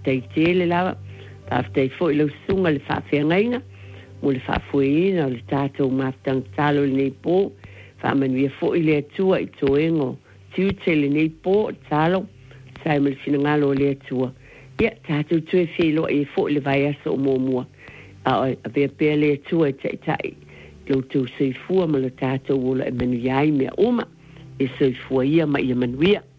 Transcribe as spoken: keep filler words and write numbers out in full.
whaftai tele lawa, whaftai fo i lau sunga le whawhiangainga, mo le whawhuina o le tātou mātang talo le nei pō, whamanuia fo i le atua i toengo, tiu te le nei pō, talo, sai ma le finangalo le atua. Ia, tātou tue whilo e fo i le vai asa o mōmua, a oi, a bea bea le atua i tai tai, lau tau seifua ma le tātou wola e manuiai mea oma, e seifua ia ma ia manuia.